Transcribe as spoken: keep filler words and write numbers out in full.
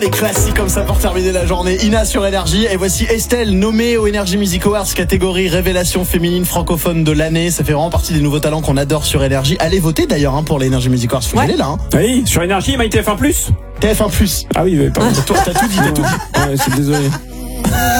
Des classiques comme ça pour terminer la journée. Ina sur Énergie. Et voici Estelle, nommée au Energy Music Awards catégorie révélation féminine francophone de l'année. Ça fait vraiment partie des nouveaux talents qu'on adore sur Énergie. Allez voter d'ailleurs hein, pour les Energy Music Awards. Faut y aller là. Hein. Oui, sur Énergie, MyTF un plus. T F un plus. Ah oui, mais pardon. Toi, t'as tout dit, t'as tout dit. Ouais, c'est désolé.